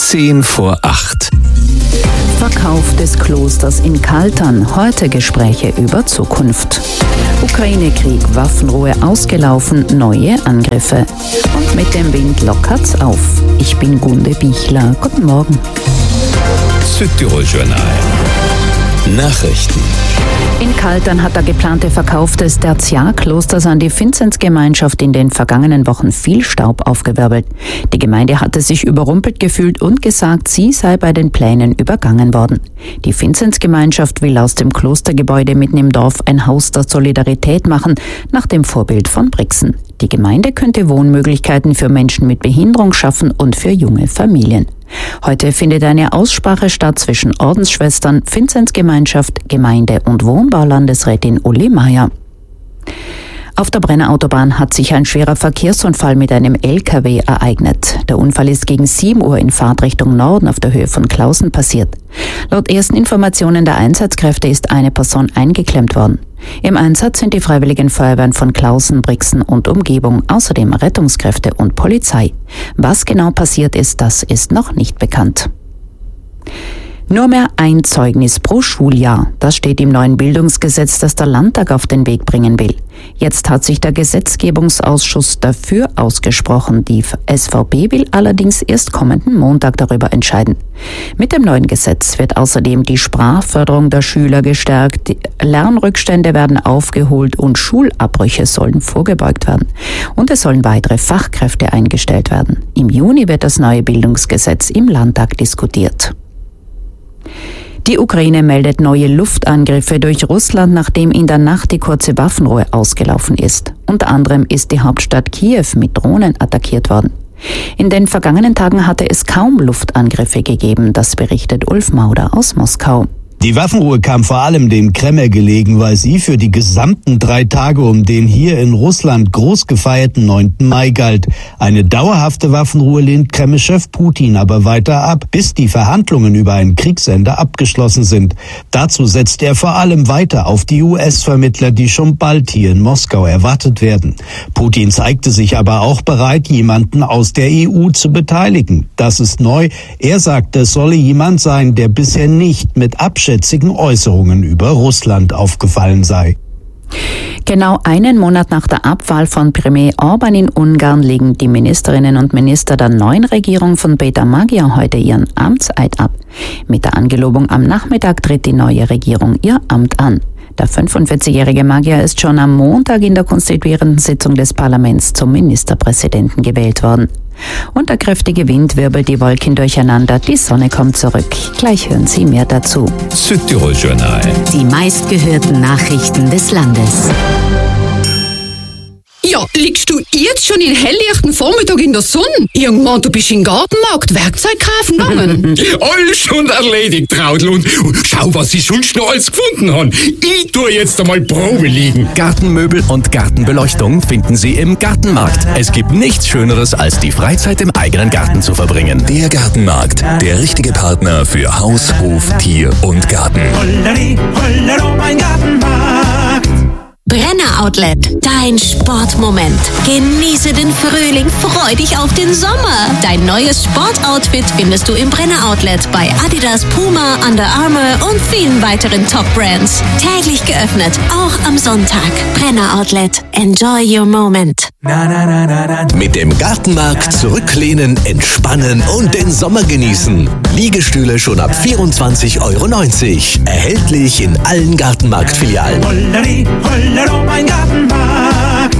7:10. Verkauf des Klosters in Kaltern. Heute Gespräche über Zukunft. Ukraine-Krieg, Waffenruhe ausgelaufen, neue Angriffe. Und mit dem Wind lockert's auf. Ich bin Gunde Bichler. Guten Morgen. Südtirol-Journal. Nachrichten. In Kaltern hat der geplante Verkauf des Tertiarklosters an die Vinzenzgemeinschaft in den vergangenen Wochen viel Staub aufgewirbelt. Die Gemeinde hatte sich überrumpelt gefühlt und gesagt, sie sei bei den Plänen übergangen worden. Die Vinzenzgemeinschaft will aus dem Klostergebäude mitten im Dorf ein Haus der Solidarität machen, nach dem Vorbild von Brixen. Die Gemeinde könnte Wohnmöglichkeiten für Menschen mit Behinderung schaffen und für junge Familien. Heute findet eine Aussprache statt zwischen Ordensschwestern, Vinzenzgemeinschaft, Gemeinde und Wohnbaulandesrätin Uli Meier. Auf der Brenner Autobahn hat sich ein schwerer Verkehrsunfall mit einem LKW ereignet. Der Unfall ist gegen 7 Uhr in Fahrtrichtung Norden auf der Höhe von Klausen passiert. Laut ersten Informationen der Einsatzkräfte ist eine Person eingeklemmt worden. Im Einsatz sind die Freiwilligen Feuerwehren von Klausen, Brixen und Umgebung, außerdem Rettungskräfte und Polizei. Was genau passiert ist, das ist noch nicht bekannt. Nur mehr ein Zeugnis pro Schuljahr. Das steht im neuen Bildungsgesetz, das der Landtag auf den Weg bringen will. Jetzt hat sich der Gesetzgebungsausschuss dafür ausgesprochen. Die SVP will allerdings erst kommenden Montag darüber entscheiden. Mit dem neuen Gesetz wird außerdem die Sprachförderung der Schüler gestärkt, Lernrückstände werden aufgeholt und Schulabbrüche sollen vorgebeugt werden. Und es sollen weitere Fachkräfte eingestellt werden. Im Juni wird das neue Bildungsgesetz im Landtag diskutiert. Die Ukraine meldet neue Luftangriffe durch Russland, nachdem in der Nacht die kurze Waffenruhe ausgelaufen ist. Unter anderem ist die Hauptstadt Kiew mit Drohnen attackiert worden. In den vergangenen Tagen hatte es kaum Luftangriffe gegeben, das berichtet Ulf Mauder aus Moskau. Die Waffenruhe kam vor allem dem Kreml gelegen, weil sie für die gesamten 3 Tage um den hier in Russland groß gefeierten 9. Mai galt. Eine dauerhafte Waffenruhe lehnt Kreml-Chef Putin aber weiter ab, bis die Verhandlungen über ein Kriegsende abgeschlossen sind. Dazu setzt er vor allem weiter auf die US-Vermittler, die schon bald hier in Moskau erwartet werden. Putin zeigte sich aber auch bereit, jemanden aus der EU zu beteiligen. Das ist neu. Er sagte, es solle jemand sein, der bisher nicht mit abschätzigen Äußerungen über Russland aufgefallen sei. Genau einen Monat nach der Abwahl von Premier Orban in Ungarn legen die Ministerinnen und Minister der neuen Regierung von Peter Magyar heute ihren Amtseid ab. Mit der Angelobung am Nachmittag tritt die neue Regierung ihr Amt an. Der 45-jährige Magyar ist schon am Montag in der konstituierenden Sitzung des Parlaments zum Ministerpräsidenten gewählt worden. Und der kräftige Wind wirbelt die Wolken durcheinander, die Sonne kommt zurück. Gleich hören Sie mehr dazu. Südtirol-Journal. Die meistgehörten Nachrichten des Landes. Ja, liegst du jetzt schon in helllichten Vormittag in der Sonne? Irgendwann, du bist im Gartenmarkt Werkzeug kaufen gegangen. Alles schon erledigt, Traudl. Und schau, was ich sonst noch alles gefunden habe. Ich tue jetzt einmal Probe liegen. Gartenmöbel und Gartenbeleuchtung finden Sie im Gartenmarkt. Es gibt nichts Schöneres, als die Freizeit im eigenen Garten zu verbringen. Der Gartenmarkt, der richtige Partner für Haus, Hof, Tier und Garten. Holleri, hollero, mein Gartenmarkt. Brenner Outlet, dein Sportmoment. Genieße den Frühling, freu dich auf den Sommer. Dein neues Sportoutfit findest du im Brenner Outlet bei Adidas, Puma, Under Armour und vielen weiteren Top-Brands. Täglich geöffnet, auch am Sonntag. Brenner Outlet, enjoy your moment. Mit dem Gartenmarkt zurücklehnen, entspannen und den Sommer genießen. Liegestühle schon ab 24,90 €. Erhältlich in allen Gartenmarktfilialen. Holleri, hollero, mein Gartenmarkt.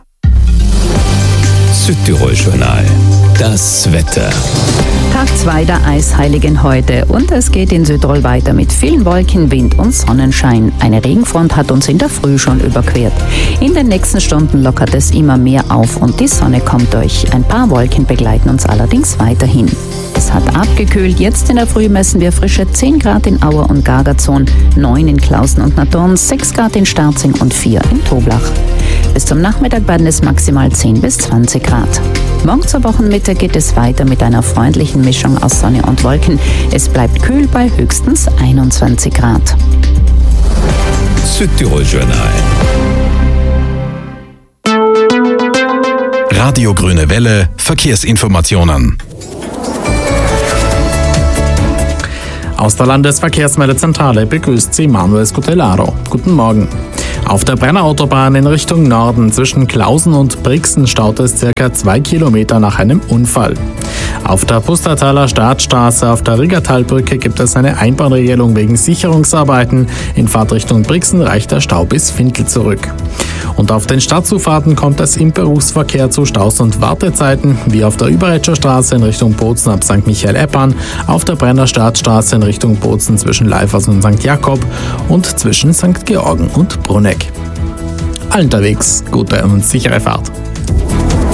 Südtirol-Journal. Das Wetter. Tag 2 der Eisheiligen heute und es geht in Südtirol weiter mit vielen Wolken, Wind und Sonnenschein. Eine Regenfront hat uns in der Früh schon überquert. In den nächsten Stunden lockert es immer mehr auf und die Sonne kommt durch. Ein paar Wolken begleiten uns allerdings weiterhin. Es hat abgekühlt. Jetzt in der Früh messen wir frische 10 Grad in Auer und Gargazon, 9 in Klausen und Natorn, 6 Grad in Starzing und 4 in Toblach. Bis zum Nachmittag werden es maximal 10 bis 20 Grad. Morgen zur Wochenmitte geht es weiter mit einer freundlichen Mischung aus Sonne und Wolken. Es bleibt kühl bei höchstens 21 Grad. Südtirol-Journal. Radio Grüne Welle, Verkehrsinformationen. Aus der Landesverkehrsmeldezentrale begrüßt Sie Manuel Scutellaro. Guten Morgen. Auf der Brennerautobahn in Richtung Norden zwischen Klausen und Brixen staut es ca. 2 Kilometer nach einem Unfall. Auf der Pustertaler Startstraße auf der Riggertalbrücke gibt es eine Einbahnregelung wegen Sicherungsarbeiten. In Fahrtrichtung Brixen reicht der Stau bis Fintel zurück. Und auf den Stadtzufahrten kommt es im Berufsverkehr zu Staus und Wartezeiten, wie auf der Überretscher Straße in Richtung Bozen ab St. Michael-Eppern, auf der Brenner Startstraße in Richtung Bozen zwischen Leifers und St. Jakob und zwischen St. Georgen und Brunegg. Allen unterwegs gute und sichere Fahrt.